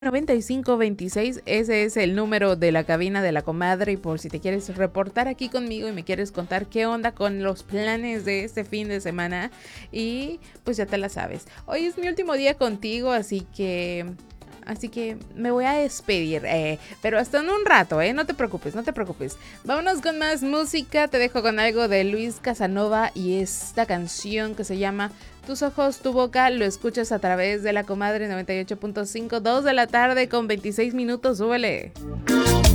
9526, ese es el número de la cabina de la comadre, y por si te quieres reportar aquí conmigo y me quieres contar qué onda con los planes de este fin de semana, y pues ya te la sabes. Hoy es mi último día contigo, así que me voy a despedir, pero hasta en un rato, no te preocupes, no te preocupes. Vámonos con más música, te dejo con algo de Luis Casanova y esta canción que se llama Tus ojos, tu boca. Lo escuchas a través de la comadre 98.5, 2 de la tarde con 26 minutos, súbele.